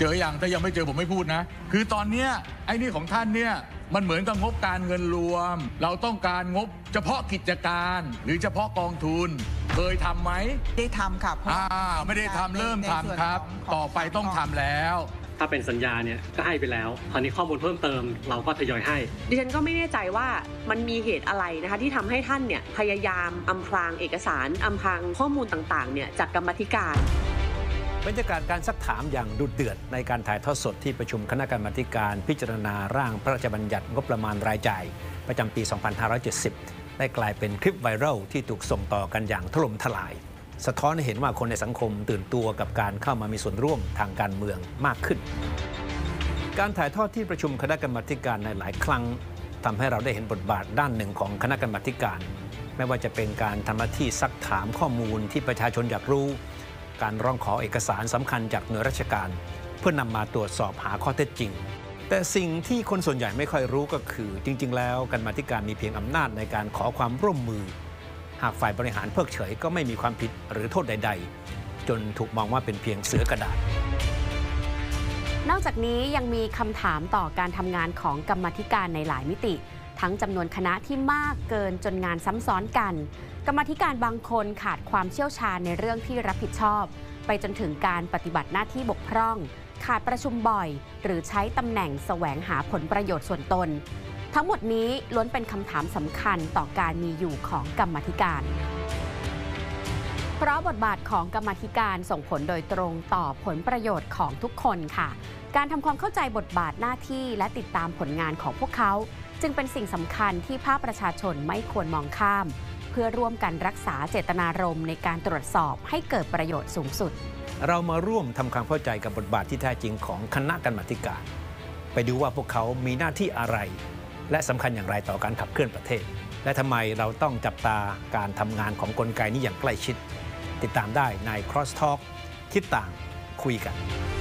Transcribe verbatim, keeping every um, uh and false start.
เจออย่างถ้ายังไม่เจอผมไม่พูดนะคือตอนเนี้ยไอ้นี่ของท่านเนี่ยมันเหมือนกับงบการเงินรวมเราต้องการงบเฉพาะกิจการหรือเฉพาะกองทุนเคยทำไหมได้ทำครับอ่าไม่ได้ทำเริ่มทำครับต่อไปต้องทำแล้วถ้าเป็นสัญญาเนี่ยก็ให้ไปแล้วตอนนี้ข้อมูลเพิ่มเติมเราก็ทยอยให้ดิฉันก็ไม่แน่ใจว่ามันมีเหตุอะไรนะคะที่ทำให้ท่านเนี่ยพยายามอำพรางเอกสารอำพรางข้อมูลต่างๆเนี่ยจากกรรมาธิการบรรยากาศการซักถามอย่างดุเดือดในการถ่ายทอดสดที่ประชุมคณะกรรมาการพิจารณาร่างพระราชบัญญัติงบประมาณรายจ่ายประจำปี สองพันห้าร้อยเจ็ดสิบ ได้กลายเป็นคลิปไวรัลที่ถูกส่งต่อกันอย่างถล่มทลายสะท้อนให้เห็นว่าคนในสังคมตื่นตัวกับการเข้ามามีส่วนร่วมทางการเมืองมากขึ้นการถ่ายทอดที่ประชุมคณะกรรมาการในหลายครั้งทำให้เราได้เห็นบทบาทด้านหนึ่งของคณะกรรมาการไม่ว่าจะเป็นการทำหน้าที่ซักถามข้อมูลที่ประชาชนอยากรู้การร้องขอเอกสารสำคัญจากหน่วยราชการเพื่อนำมาตรวจสอบหาข้อเท็จจริงแต่สิ่งที่คนส่วนใหญ่ไม่ค่อยรู้ก็คือจริงๆแล้วกรรมาธิการมีเพียงอำนาจในการขอความร่วมมือหากฝ่ายบริหารเพิกเฉยก็ไม่มีความผิดหรือโทษใดๆจนถูกมองว่าเป็นเพียงเสือกระดาษนอกจากนี้ยังมีคำถามต่อการทำงานของกรรมาธิการในหลายมิติทั้งจำนวนคณะที่มากเกินจนงานซ้ำซ้อนกันกรรมาธิการบางคนขาดความเชี่ยวชาญในเรื่องที่รับผิดชอบไปจนถึงการปฏิบัติหน้าที่บกพร่องขาดประชุมบ่อยหรือใช้ตำแหน่งแสวงหาผลประโยชน์ส่วนตนทั้งหมดนี้ล้วนเป็นคำถามสำคัญต่อการมีอยู่ของกรรมาธิการเพราะบทบาทของกรรมาธิการส่งผลโดยตรงต่อผลประโยชน์ของทุกคนค่ะการทำความเข้าใจบทบาทหน้าที่และติดตามผลงานของพวกเขาจึงเป็นสิ่งสำคัญที่ภาคประชาชนไม่ควรมองข้ามเพื่อร่วมกันรักษาเจตนารมณ์ในการตรวจสอบให้เกิดประโยชน์สูงสุดเรามาร่วมทำความเข้าใจกับบทบาทที่แท้จริงของคณะกรรมาการไปดูว่าพวกเขามีหน้าที่อะไรและสำคัญอย่างไรต่อการขับเคลื่อนประเทศและทำไมเราต้องจับตาการทำงานของกลไกนี้อย่างใกล้ชิดติดตามได้ใน Cross Talk คิดต่างคุยกัน